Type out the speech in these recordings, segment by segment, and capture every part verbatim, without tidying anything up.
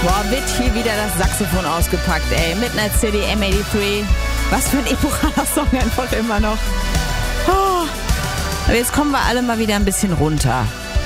Boah, wird hier wieder das Saxophon ausgepackt, ey. Midnight City, M dreiundachtzig. Was für ein epochaler Song einfach immer noch. Oh. Aber jetzt kommen wir alle mal wieder ein bisschen runter.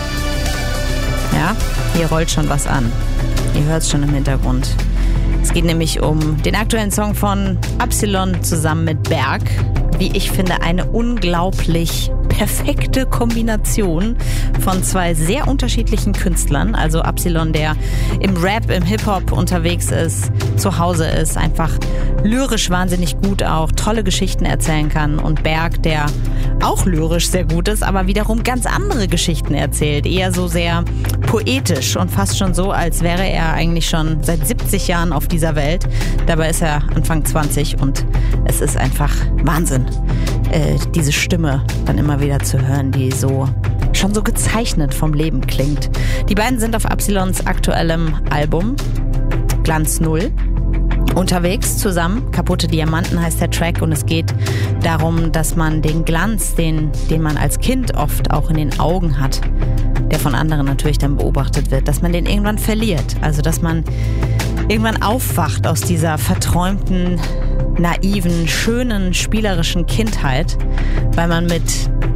Ja, hier rollt schon was an. Ihr hört es schon im Hintergrund. Es geht nämlich um den aktuellen Song von Absilon zusammen mit Berg. Wie ich finde, eine unglaublich perfekte Kombination von zwei sehr unterschiedlichen Künstlern. Also Absilon, der im Rap, im Hip-Hop unterwegs ist, zu Hause ist, einfach lyrisch wahnsinnig gut auch, tolle Geschichten erzählen kann. Und Berg, der auch lyrisch sehr gut ist, aber wiederum ganz andere Geschichten erzählt. Eher so sehr poetisch und fast schon so, als wäre er eigentlich schon seit siebzig Jahren auf dieser Welt. Dabei ist er Anfang zwanzig und es ist einfach Wahnsinn, äh, diese Stimme dann immer wieder zu hören, die so schon so gezeichnet vom Leben klingt. Die beiden sind auf Absilons aktuellem Album Glanz Null unterwegs zusammen. Kaputte Diamanten heißt der Track und es geht darum, dass man den Glanz, den, den man als Kind oft auch in den Augen hat, der von anderen natürlich dann beobachtet wird, dass man den irgendwann verliert. Also dass man irgendwann aufwacht aus dieser verträumten, naiven, schönen, spielerischen Kindheit, weil man mit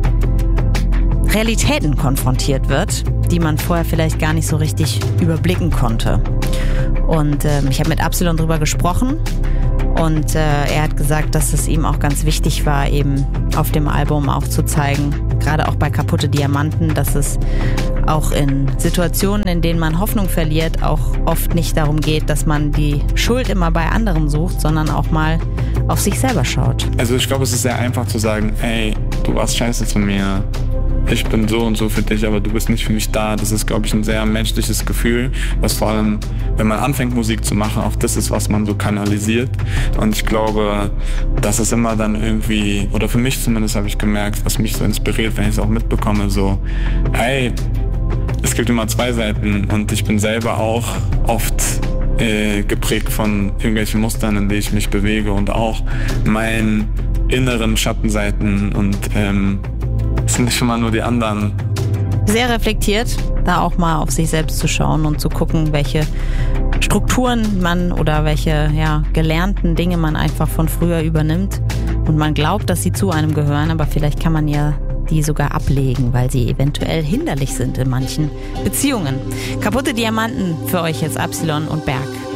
Realitäten konfrontiert wird, die man vorher vielleicht gar nicht so richtig überblicken konnte. Und äh, ich habe mit Absilon drüber gesprochen und äh, er hat gesagt, dass es ihm auch ganz wichtig war, eben auf dem Album auch zu zeigen, gerade auch bei Kaputte Diamanten, dass es auch in Situationen, in denen man Hoffnung verliert, auch oft nicht darum geht, dass man die Schuld immer bei anderen sucht, sondern auch mal auf sich selber schaut. Also ich glaube, es ist sehr einfach zu sagen, ey, du warst scheiße zu mir. Ich bin so und so für dich, aber du bist nicht für mich da. Das ist, glaube ich, ein sehr menschliches Gefühl, was vor allem, wenn man anfängt, Musik zu machen, auch das ist, was man so kanalisiert. Und ich glaube, dass es immer dann irgendwie, oder für mich zumindest habe ich gemerkt, was mich so inspiriert, wenn ich es auch mitbekomme, so, hey, es gibt immer zwei Seiten und ich bin selber auch oft äh, geprägt von irgendwelchen Mustern, in denen ich mich bewege und auch meinen inneren Schattenseiten und ähm, es sind nicht immer nur die anderen. Sehr reflektiert, da auch mal auf sich selbst zu schauen und zu gucken, welche Strukturen man oder welche ja, gelernten Dinge man einfach von früher übernimmt und man glaubt, dass sie zu einem gehören, aber vielleicht kann man ja die sogar ablegen, weil sie eventuell hinderlich sind in manchen Beziehungen. Kaputte Diamanten für euch jetzt Absilon und Berg.